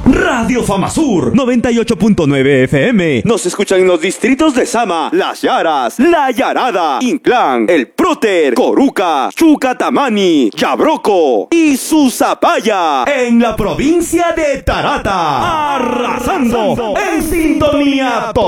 Radio Famasur 98.9 FM. Nos escuchan en los distritos de Sama, Las Yaras, La Yarada, Inclán, El Próter, Coruca, Chucatamani, Yabroco y Susapaya. En la provincia de Tarata. Arrasando en sintonía total.